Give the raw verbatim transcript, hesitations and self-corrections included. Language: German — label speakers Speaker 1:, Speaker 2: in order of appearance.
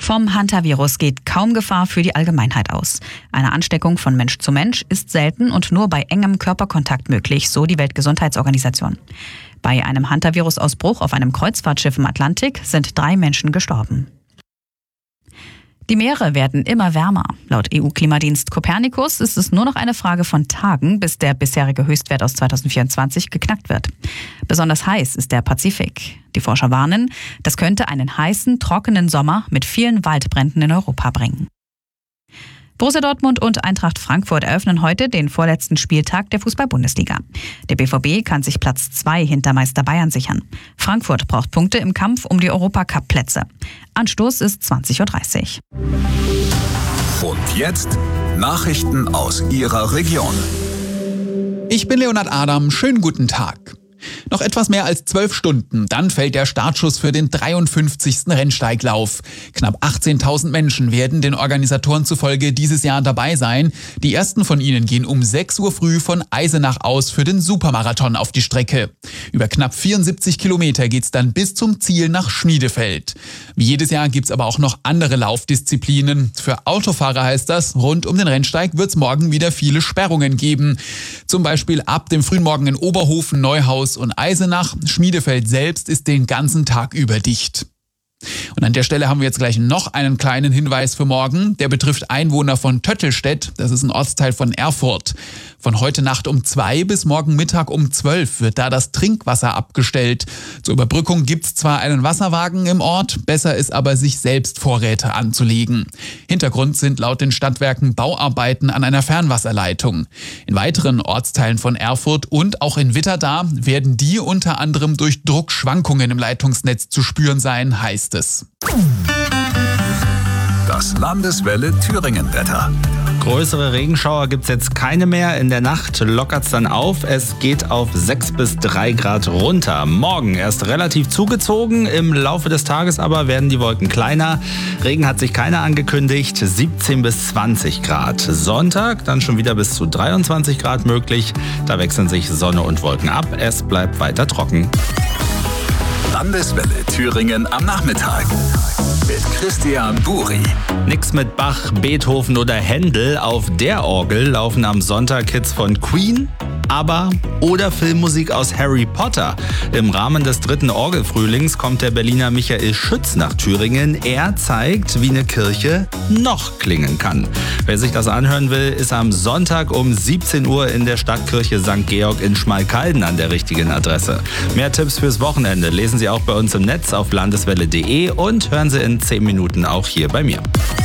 Speaker 1: Vom Hantavirus geht kaum Gefahr für die Allgemeinheit aus. Eine Ansteckung von Mensch zu Mensch ist selten und nur bei engem Körperkontakt möglich, so die Weltgesundheitsorganisation. Bei einem Hantavirus-Ausbruch auf einem Kreuzfahrtschiff im Atlantik sind drei Menschen gestorben. Die Meere werden immer wärmer. Laut E U-Klimadienst Copernicus ist es nur noch eine Frage von Tagen, bis der bisherige Höchstwert aus zweitausendvierundzwanzig geknackt wird. Besonders heiß ist der Pazifik. Die Forscher warnen, das könnte einen heißen, trockenen Sommer mit vielen Waldbränden in Europa bringen. Borussia Dortmund und Eintracht Frankfurt eröffnen heute den vorletzten Spieltag der Fußball-Bundesliga. Der B V B kann sich Platz zwei hinter Meister Bayern sichern. Frankfurt braucht Punkte im Kampf um die Europacup-Plätze. Anstoß ist zwanzig Uhr dreißig.
Speaker 2: Und jetzt Nachrichten aus Ihrer Region.
Speaker 3: Ich bin Leonhard Adam, schönen guten Tag. Noch etwas mehr als zwölf Stunden, dann fällt der Startschuss für den dreiundfünfzigsten Rennsteiglauf. Knapp achtzehntausend Menschen werden den Organisatoren zufolge dieses Jahr dabei sein. Die ersten von ihnen gehen um sechs Uhr früh von Eisenach aus für den Supermarathon auf die Strecke. Über knapp vierundsiebzig Kilometer geht's dann bis zum Ziel nach Schmiedefeld. Wie jedes Jahr gibt's aber auch noch andere Laufdisziplinen. Für Autofahrer heißt das, rund um den Rennsteig wird's morgen wieder viele Sperrungen geben. Zum Beispiel ab dem frühen Morgen in Oberhofen, Neuhaus und Eisenach. Schmiedefeld selbst ist den ganzen Tag über dicht. Und an der Stelle haben wir jetzt gleich noch einen kleinen Hinweis für morgen. Der betrifft Einwohner von Töttelstedt. Das ist ein Ortsteil von Erfurt. Von heute Nacht um zwei bis morgen Mittag um zwölf wird da das Trinkwasser abgestellt. Zur Überbrückung gibt's zwar einen Wasserwagen im Ort, besser ist aber, sich selbst Vorräte anzulegen. Hintergrund sind laut den Stadtwerken Bauarbeiten an einer Fernwasserleitung. In weiteren Ortsteilen von Erfurt und auch in Witterda werden die unter anderem durch Druckschwankungen im Leitungsnetz zu spüren sein, heißt es.
Speaker 2: Das Landeswelle Thüringen-Wetter.
Speaker 4: Größere Regenschauer gibt's jetzt keine mehr. In der Nacht lockert's dann auf. Es geht auf sechs bis drei Grad runter. Morgen erst relativ zugezogen. Im Laufe des Tages aber werden die Wolken kleiner. Regen hat sich keiner angekündigt. siebzehn bis zwanzig Grad. Sonntag dann schon wieder bis zu dreiundzwanzig Grad möglich. Da wechseln sich Sonne und Wolken ab. Es bleibt weiter trocken.
Speaker 2: Landeswelle Thüringen am Nachmittag mit Christian Buri.
Speaker 4: Nix mit Bach, Beethoven oder Händel. Auf der Orgel laufen am Sonntag Hits von Queen, ABBA oder Filmmusik aus Harry Potter. Im Rahmen des dritten Orgelfrühlings kommt der Berliner Michael Schütz nach Thüringen. Er zeigt, wie eine Kirche noch klingen kann. Wer sich das anhören will, ist am Sonntag um siebzehn Uhr in der Stadtkirche Sankt Georg in Schmalkalden an der richtigen Adresse. Mehr Tipps fürs Wochenende lesen Sie auch bei uns im Netz auf landeswelle punkt de und hören Sie in zehn Minuten auch hier bei mir.